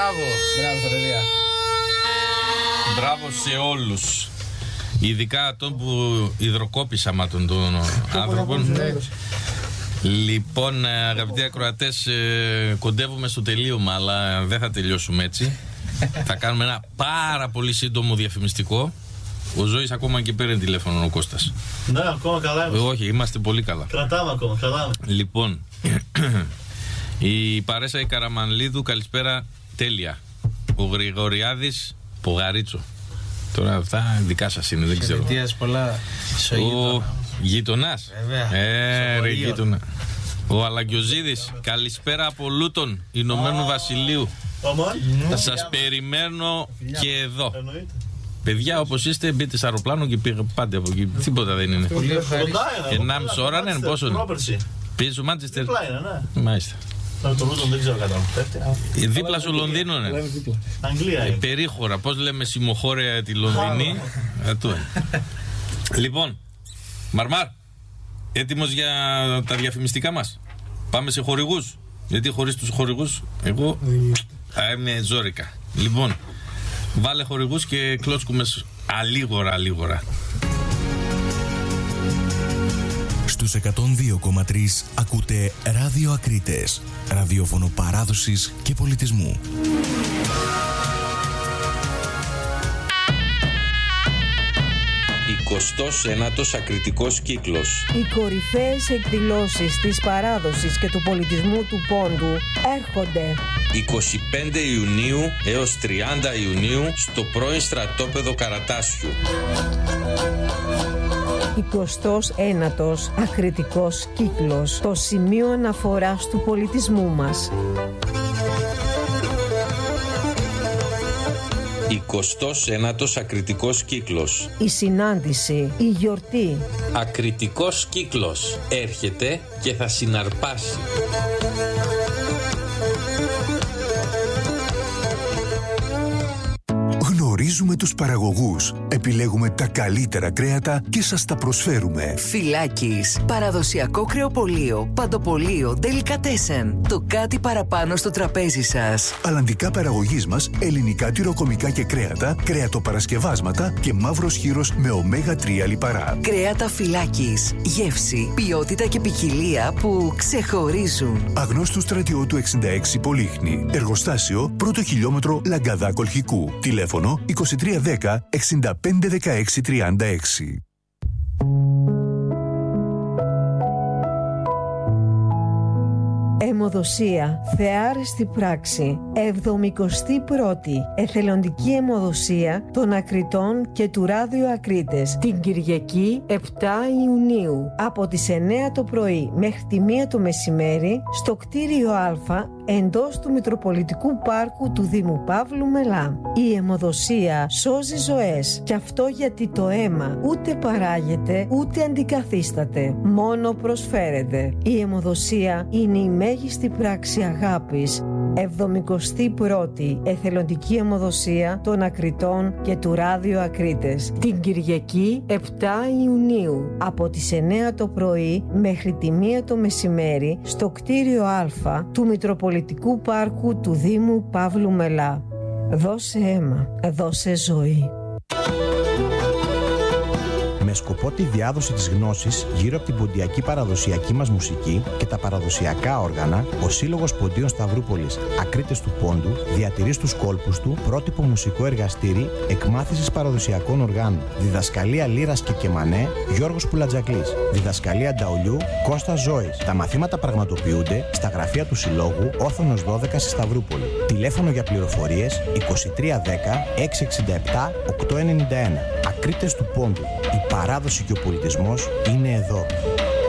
Μπράβο. Μπράβο στα παιδιά. Μπράβο σε όλους. Ειδικά τον που υδροκόπησαμε τον άνθρωπο. Λοιπόν, αγαπητοί ακροατές, κοντεύουμε στο τελείωμα, αλλά δεν θα τελειώσουμε έτσι. Θα κάνουμε ένα πάρα πολύ σύντομο διαφημιστικό. Ο Ζώης ακόμα και παίρνει τηλέφωνο ο Κώστας. Ναι, ακόμα καλά είμαστε. Όχι, είμαστε πολύ καλά. Κρατάμε ακόμα, κρατάμε. Λοιπόν, η Παρέσα η Καραμανλίδου, καλησπέρα, τέλεια. Ο Γρηγοριάδης, Πογαρίτσο. Τώρα αυτά δικά σας είναι, δεν ξέρω. Χαιρετίας πολλά. Ο γείτονας. Βέβαια. Ρε γείτονα. Ο Αλαγκιοζίδης, καλησπέρα από Λούτων, Ηνωμένου Βασιλείου. Θα σας περιμένω και εδώ. Παιδιά, όπως είστε, μπείτε σε αεροπλάνο και πάτε από εκεί. Τίποτα δεν είναι. Πολύ ευχαριστώ. 1,5 ώρα, ναι, πόσο είναι. Πήγε στο Μάντσεστερ. Μάλιστα. Το Λούτον δεν ξέρω κατά μου. Δίπλα στο Λονδίνο, ναι. Αγγλία είναι. Περίχωρα, πώς λέμε συμμοχώρια τη Λονδίνη. Λοιπόν, Μαρμάρ, έτοιμος για τα διαφημιστικά μας? Πάμε σε χορηγούς. Γιατί χωρίς τους χορηγούς εγώ είμαι ζόρικα. Λοιπόν, βάλε χορηγούς και κλώσκουμε αλίγορα. Στους 102,3 ακούτε Ράδιο Ακρίτες, ραδιόφωνο παράδοσης και πολιτισμού. 29ος ακριτικός κύκλος. Οι κορυφαίες εκδηλώσεις της παράδοσης και του πολιτισμού του Πόντου έρχονται 25 Ιουνίου έως 30 Ιουνίου στο πρώην στρατόπεδο Καρατάσιου. 29ος ακριτικός κύκλος, το σημείο αναφοράς του πολιτισμού μας. 29ος ακριτικός κύκλος. Η συνάντηση, η γιορτή. Ακριτικός κύκλος έρχεται και θα συναρπάσει. Γνωρίζουμε τους παραγωγούς, επιλέγουμε τα καλύτερα κρέατα και σας τα προσφέρουμε. Φυλάκης, παραδοσιακό κρεοπωλείο, παντοπωλείο, ντελικατέσεν. Το κάτι παραπάνω στο τραπέζι σας. Αλλαντικά παραγωγής μας, ελληνικά τυροκομικά και κρέατα, κρεατοπαρασκευάσματα και μαύρος χύρος με ω3 λιπαρά. Κρέατα Φυλάκης, γεύση, ποιότητα και ποικιλία που ξεχωρίζουν. Αγνώστου Στρατιώτου 66 Πολύχνη. Εργοστάσιο, πρώτο χιλιόμετρο Λαγκαδά Κολχικού. Τηλέφωνο 2310 65 16 36. Αιμοδοσία, θεάριστη πράξη, 71η εθελοντική αιμοδοσία των Ακριτών και του Ράδιο Ακρίτες την Κυριακή 7 Ιουνίου από τις 9 το πρωί μέχρι τη 1 το μεσημέρι στο κτίριο Α εντός του Μητροπολιτικού Πάρκου του Δήμου Παύλου Μελά. Η αιμοδοσία σώζει ζωές και αυτό γιατί το αίμα ούτε παράγεται ούτε αντικαθίσταται, μόνο προσφέρεται. Η αιμοδοσία είναι η μέγιστη πράξη αγάπης. 71η εθελοντική αιμοδοσία των Ακριτών και του Ράδιο Ακρίτες την Κυριακή 7 Ιουνίου από τις 9 το πρωί μέχρι τη 1 το μεσημέρι στο κτίριο Α του Μητροπολιτικού Πάρκου του Δήμου Παύλου Μελά. Δώσε αίμα, δώσε ζωή. Με σκοπό τη διάδοση της γνώσης γύρω από την ποντιακή παραδοσιακή μας μουσική και τα παραδοσιακά όργανα, ο Σύλλογος Ποντίων Σταυρούπολης Ακρίτες του Πόντου διατηρεί στους κόλπους του πρότυπο μουσικό εργαστήρι εκμάθησης παραδοσιακών οργάνων. Διδασκαλία λύρας και κεμανέ Γιώργος Πουλατζακλής. Διδασκαλία νταουλιού Κώστας Ζώης. Τα μαθήματα πραγματοποιούνται στα γραφεία του Συλλόγου Όθωνος 12 στη Σταυρούπολη. Τηλέφωνο για πληροφορίες 2310 667 891. Ακρίτες του Πόντου. Η παράδοση και ο πολιτισμός είναι εδώ.